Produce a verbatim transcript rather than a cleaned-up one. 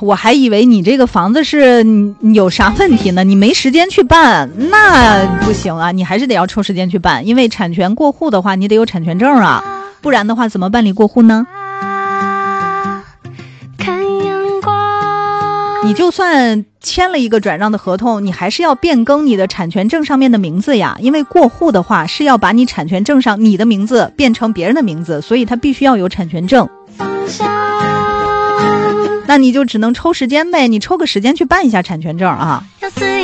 我还以为你这个房子是你有啥问题呢，你没时间去办，那不行啊，你还是得要抽时间去办，因为产权过户的话你得有产权证啊，不然的话怎么办理过户呢？你就算签了一个转让的合同，你还是要变更你的产权证上面的名字呀，因为过户的话是要把你产权证上你的名字变成别人的名字，所以它必须要有产权证。那你就只能抽时间呗，你抽个时间去办一下产权证啊。